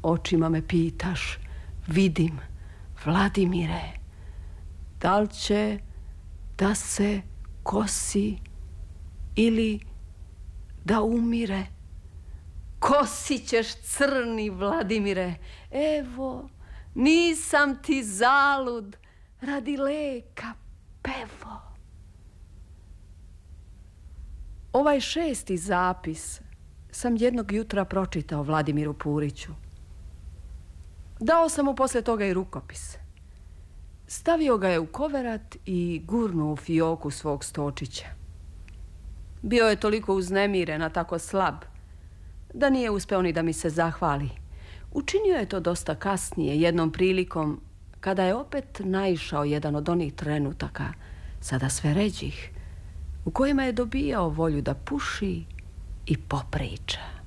očima me pitaš, vidim, Vladimire, da li će da se kosi ili da umire? Kosit ćeš, crni Vladimire. Evo, nisam ti zalud radi leka pevo. Ovaj 6. zapis sam jednog jutra pročitao Vladimiru Puriću. Dao sam mu poslije toga i rukopis. Stavio ga je u koverat i gurnuo u fioku svog stočića. Bio je toliko uznemiren, a tako slab, da nije uspeo ni da mi se zahvali. Učinio je to dosta kasnije, jednom prilikom, kada je opet naišao jedan od onih trenutaka, sada sve ređih, u kojima je dobijao volju da puši i popriča.